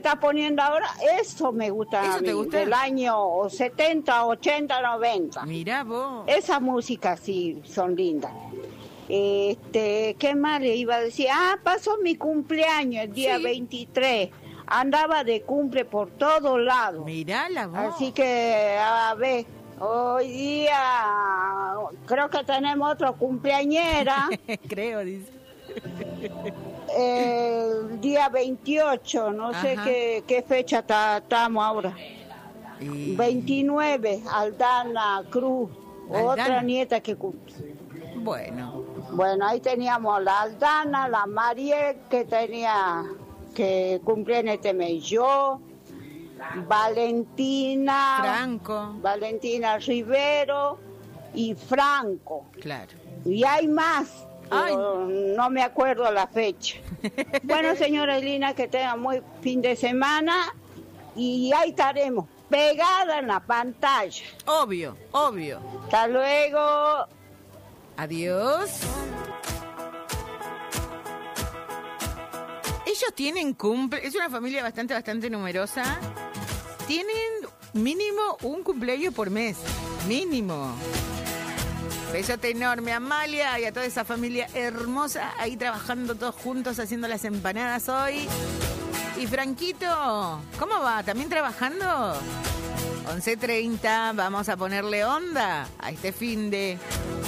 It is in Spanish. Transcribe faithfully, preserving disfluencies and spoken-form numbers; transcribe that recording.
está poniendo ahora, eso me gusta ¿Eso a mí, te gusta? del año setenta, ochenta, noventa. Mirá vos. Esa música sí son lindas. Este, ¿qué más le iba a decir? Ah, pasó mi cumpleaños el día Sí. veintitrés. Andaba de cumple por todos lados. Mirá la voz. Así que, a ver, hoy día creo que tenemos otro cumpleañera. Creo, dice. El día veintiocho, no sé Ajá. qué, qué fecha estamos ahora. Y- veintinueve, Aldana Cruz, Aldana. otra nieta que cumple. Bueno. Bueno, ahí teníamos la Aldana, la Mariel, que tenía, que cumplía en este mes. Yo, Valentina, Franco. Valentina Rivero y Franco. Claro. Y hay más, Ay. pero no me acuerdo la fecha. Bueno, señora Elina, que tenga muy fin de semana y ahí estaremos, pegada en la pantalla. Obvio, obvio. Hasta luego. Adiós. Ellos tienen cumple, es una familia bastante, bastante numerosa. Tienen mínimo un cumpleaños por mes. Mínimo. Besote enorme a Amalia y a toda esa familia hermosa ahí trabajando todos juntos haciendo las empanadas hoy. Y Franquito, ¿cómo va? ¿También trabajando? once treinta, vamos a ponerle onda a este finde.